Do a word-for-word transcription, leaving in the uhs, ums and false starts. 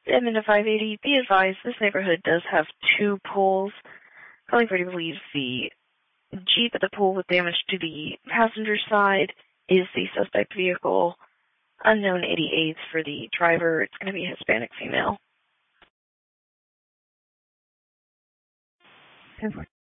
Edmond to five eighty, be advised, this neighborhood does have two pools. Calling Freddy believes the Jeep at the pool with damage to the passenger side is the suspect vehicle. Unknown eighty-eighth for the driver. It's going to be a Hispanic female.